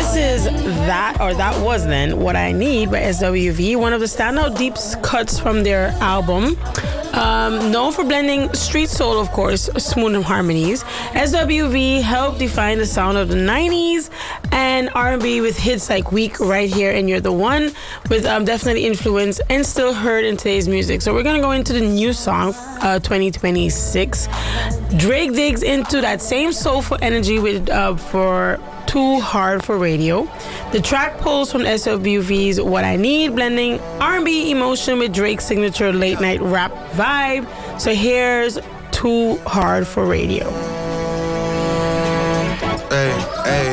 This is that was then What I Need by SWV, one of the standout deep cuts from their album. Known for blending street soul, of course, smooth harmonies, SWV helped define the sound of the 90s and R&B with hits like Weak, Right Here, and You're the One, with definitely influence and still heard in today's music. So we're going to go into the new song, 2026. Drake digs into that same soulful energy with for Too Hard for Radio. The track pulls from SWV's What I Need, blending R&B emotion with Drake's signature late night rap vibe. So here's Too Hard for Radio. Hey, hey.